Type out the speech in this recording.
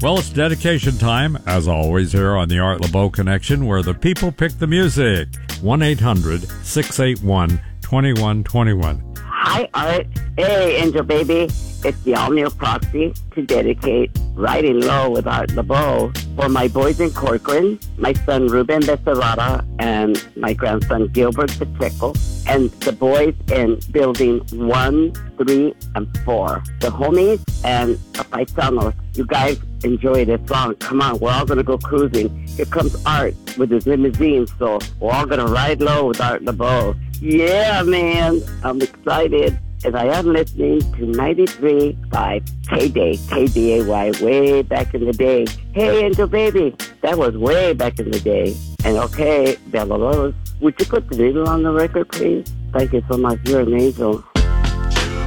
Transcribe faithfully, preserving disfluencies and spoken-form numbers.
Well, it's dedication time, as always, here on the Art LeBeau Connection, where the people pick the music. one eight hundred six eight one two one two one. Hi, Art. Hey, Angel Baby. It's the all-new Proxy to dedicate Riding Low with Art LeBeau for my boys in Corcoran, my son Ruben Becerrada, and my grandson Gilbert Pacheco, and the boys in building one, three, and four. The homies and the paisanos. You guys enjoy this song. Come on, we're all going to go cruising. Here comes Art with his limousine, so we're all going to ride low with Art LeBeau. Yeah, man, I'm excited. And I am listening to ninety-three point five K-Day, K D A Y, way back in the day. Hey, Angel Baby, that was way back in the day. And okay, Bella Rose, would you put the needle on the record, please? Thank you so much. You're an angel.